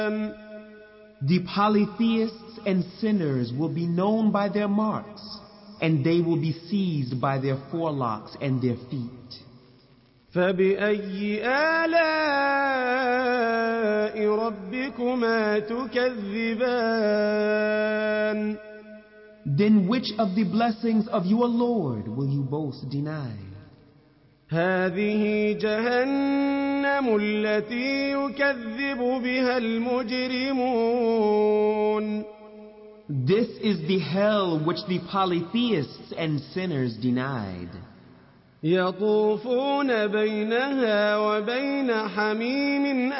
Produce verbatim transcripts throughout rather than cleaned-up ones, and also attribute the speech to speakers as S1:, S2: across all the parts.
S1: The polytheists and sinners will be known by their marks, and they will be seized by their forelocks and their feet.
S2: فَبِأَيِّ آلَاءِ رَبِّكُمَا تُكَذِّبَانِ
S1: Then which of the blessings of your Lord will you both deny?
S2: هَذِهِ جَهَنَّمُ الَّتِي يُكَذِّبُ بِهَا الْمُجْرِمُونَ
S1: This is the hell which the polytheists and sinners denied.
S2: يَطُوفُونَ بَيْنَهَا وَبَيْنَ حَمِيمٍ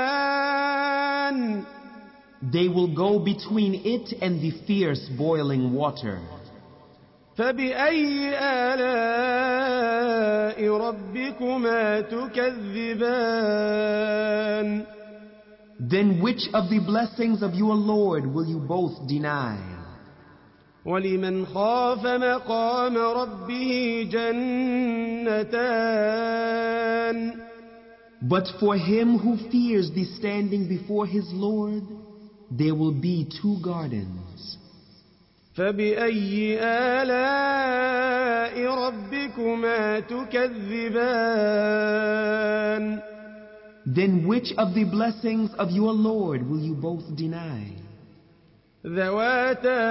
S2: آنٍ
S1: They will go between it and the fierce boiling water.
S2: فَبِأَيِّ آلَاءِ رَبِّكُمَا تُكَذِّبَانِ
S1: Then which of the blessings of your Lord will you both deny?
S2: وَلِمَنْ خَافَ مَقَامَ رَبِّهِ جَنَّتَانِ
S1: But for him who fears the standing before his Lord, there will be two gardens.
S2: فَبِأَيِّ آلَاءِ رَبِّكُمَا تُكَذِّبَانِ
S1: Then which of the blessings of your Lord will you both deny?
S2: ذَوَاتَا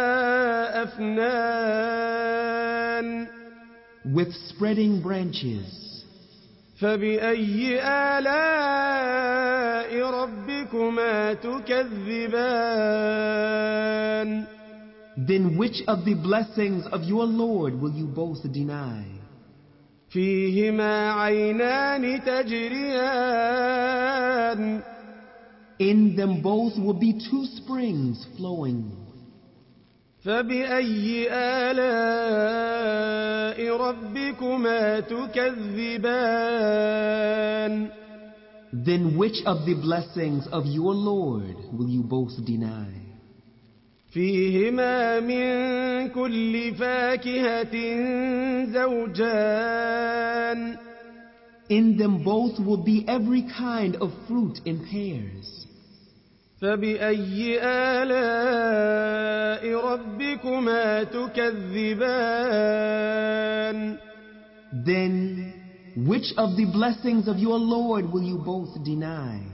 S2: أَفْنَانٍ
S1: With spreading branches.
S2: فَبِأَيِّ آلَاءِ رَبِّكُمَا تُكَذِّبَانِ
S1: Then which of the blessings of your Lord will you both deny?
S2: فِيهِمَا عَيْنَانِ تَجْرِيَانِ
S1: In them both will be two springs flowing.
S2: فَبِأَيِّ آلَاءِ رَبِّكُمَا تُكَذِّبَانِ
S1: Then which of the blessings of your Lord will you both deny?
S2: فِيهِمَا مِن كُلِّ فَاكِهَةٍ زَوْجَانِ
S1: In them both will be every kind of fruit in pairs.
S2: فَبِأَيِّ آلَاءِ رَبِّكُمَا تُكَذِّبَانِ
S1: Then which of the blessings of your Lord will you both deny?